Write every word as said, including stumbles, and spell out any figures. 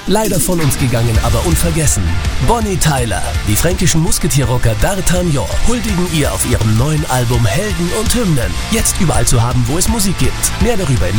Leider von uns gegangen, aber unvergessen. Bonnie Tyler, die fränkischen Musketierrocker D'Artagnan, huldigen ihr auf ihrem neuen Album Helden und Hymnen. Jetzt überall zu haben, wo es Musik gibt. Mehr darüber in